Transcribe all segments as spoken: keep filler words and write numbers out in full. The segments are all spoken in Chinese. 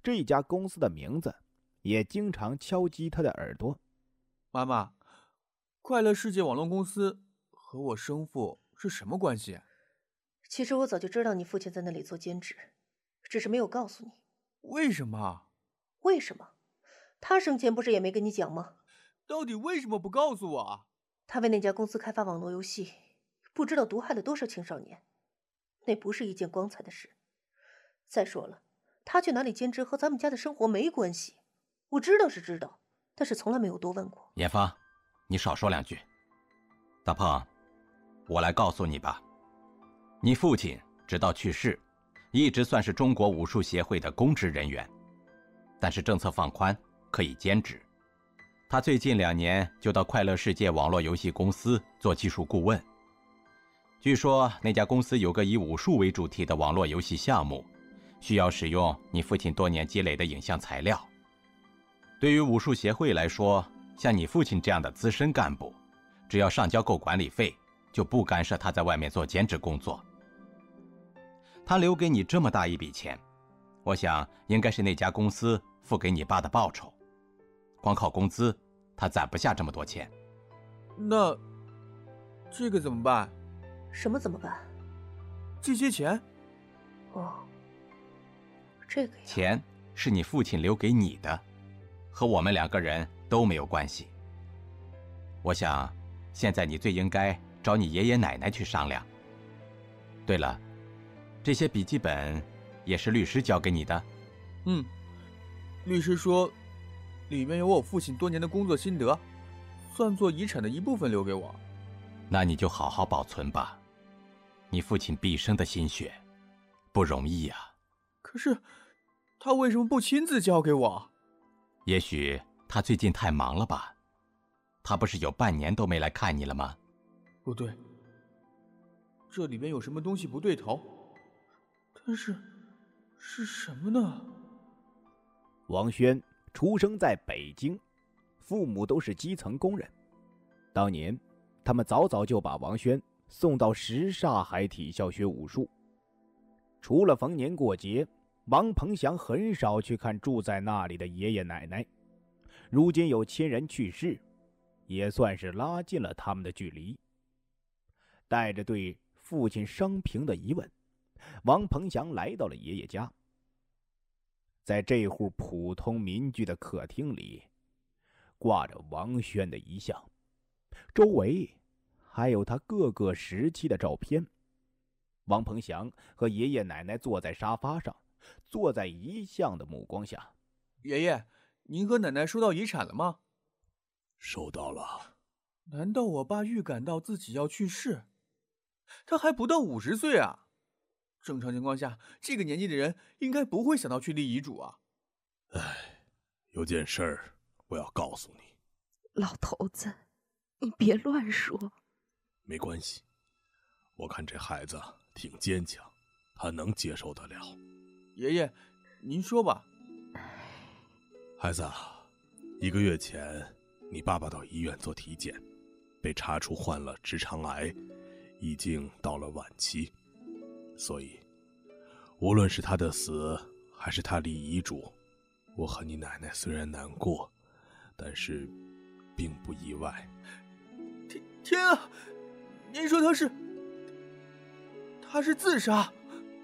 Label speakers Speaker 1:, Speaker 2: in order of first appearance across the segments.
Speaker 1: 这家公司的名字也经常敲击他的耳朵。
Speaker 2: 妈妈，快乐世界网络公司和我生父是什么关系？
Speaker 3: 其实我早就知道你父亲在那里做兼职，只是没有告诉你。
Speaker 2: 为什么？
Speaker 3: 为什么？他生前不是也没跟你讲吗？
Speaker 2: 到底为什么不告诉我啊？
Speaker 3: 他为那家公司开发网络游戏，不知道毒害了多少青少年，那不是一件光彩的事。再说了，他去哪里兼职和咱们家的生活没关系。我知道是知道，但是从来没有多问过。
Speaker 4: 严芳，你少说两句。大胖，我来告诉你吧，你父亲直到去世，一直算是中国武术协会的公职人员，但是政策放宽，可以兼职。他最近两年就到快乐世界网络游戏公司做技术顾问。据说那家公司有个以武术为主题的网络游戏项目，需要使用你父亲多年积累的影像材料。对于武术协会来说，像你父亲这样的资深干部，只要上交够管理费，就不干涉他在外面做兼职工作。他留给你这么大一笔钱，我想应该是那家公司付给你爸的报酬。光靠工资，他攒不下这么多钱。
Speaker 2: 那这个怎么办？
Speaker 3: 什么怎么办？
Speaker 2: 这些钱？
Speaker 3: 哦，这个呀。
Speaker 4: 钱是你父亲留给你的，和我们两个人都没有关系。我想，现在你最应该找你爷爷奶奶去商量。对了，这些笔记本也是律师交给你的？
Speaker 2: 嗯，律师说里面有我父亲多年的工作心得，算作遗产的一部分留给我。
Speaker 4: 那你就好好保存吧，你父亲毕生的心血，不容易啊。
Speaker 2: 可是他为什么不亲自交给我？
Speaker 4: 也许他最近太忙了吧，他不是有半年都没来看你了吗？
Speaker 2: 不对，这里面有什么东西不对头，但是是什么呢？
Speaker 1: 王轩出生在北京，父母都是基层工人。当年他们早早就把王轩送到什刹海体校学武术。除了逢年过节，王鹏翔很少去看住在那里的爷爷奶奶。如今有亲人去世，也算是拉近了他们的距离。带着对父亲生平的疑问，王鹏翔来到了爷爷家。在这户普通民居的客厅里，挂着王轩的遗像，周围还有他各个时期的照片。王鹏翔和爷爷奶奶坐在沙发上，坐在遗像的目光下。
Speaker 2: 爷爷，您和奶奶收到遗产了吗？
Speaker 5: 收到了。
Speaker 2: 难道我爸预感到自己要去世？他还不到五十岁啊！正常情况下，这个年纪的人应该不会想到去立遗嘱啊。
Speaker 5: 唉，有件事儿我要告诉你。
Speaker 6: 老头子，你别乱说。
Speaker 5: 没关系，我看这孩子挺坚强，他能接受得了。
Speaker 2: 爷爷，您说吧。
Speaker 5: 孩子，一个月前你爸爸到医院做体检，被查出患了直肠癌，已经到了晚期。所以无论是他的死还是他立遗嘱，我和你奶奶虽然难过，但是并不意外。
Speaker 2: 天天啊，您说他是他是自杀？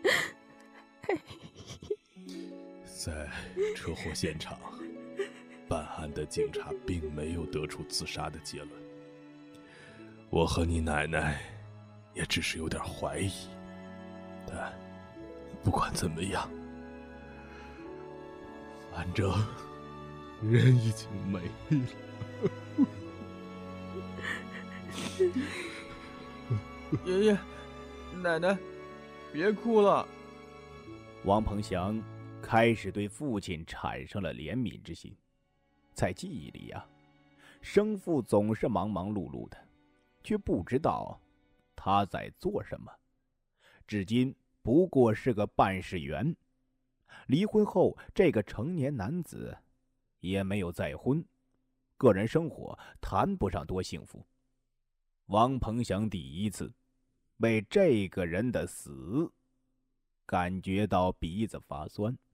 Speaker 5: 在车祸现场，办案的警察并没有得出自杀的结论，我和你奶奶也只是有点怀疑。但不管怎么样，反正人已经没了。
Speaker 2: 爷爷奶奶别哭了。
Speaker 1: 王鹏翔开始对父亲产生了怜悯之心。在记忆里呀、啊，生父总是忙忙碌碌的，却不知道他在做什么。至今不过是个办事员。离婚后，这个成年男子也没有再婚，个人生活谈不上多幸福。王鹏翔第一次为这个人的死感觉到鼻子发酸。